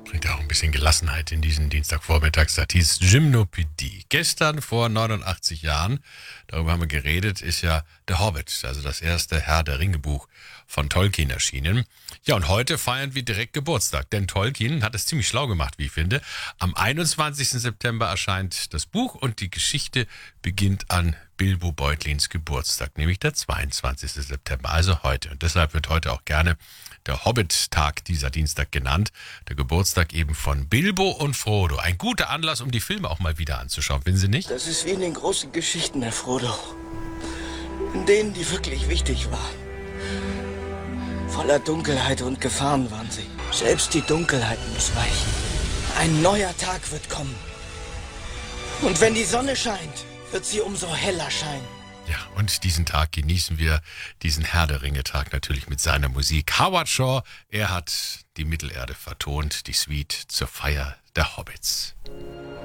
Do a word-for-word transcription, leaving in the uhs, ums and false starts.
Bringt auch ein bisschen Gelassenheit in diesen Dienstagvormittag. Das hieß Gymnopädie. Gestern vor neunundachtzig Jahren, darüber haben wir geredet, ist ja Der Hobbit, also das erste Herr der Ringe-Buch von Tolkien erschienen. Ja, und heute feiern wir direkt Geburtstag, denn Tolkien hat es ziemlich schlau gemacht, wie ich finde. Am einundzwanzigsten September erscheint das Buch und die Geschichte beginnt an Bilbo Beutlins Geburtstag, nämlich der zweiundzwanzigsten September, also heute. Und deshalb wird heute auch gerne der Hobbit-Tag dieser Dienstag genannt. Der Geburtstag eben von Bilbo und Frodo. Ein guter Anlass, um die Filme auch mal wieder anzuschauen, finden Sie nicht? Das ist wie in den großen Geschichten, Herr Frodo. In denen, die wirklich wichtig waren. Voller Dunkelheit und Gefahren waren sie. Selbst die Dunkelheit muss weichen. Ein neuer Tag wird kommen. Und wenn die Sonne scheint, wird sie umso heller scheinen. Ja, und diesen Tag genießen wir, diesen Herr der Ringe-Tag natürlich mit seiner Musik. Howard Shaw, er hat die Mittelerde vertont, die Suite zur Feier der Hobbits.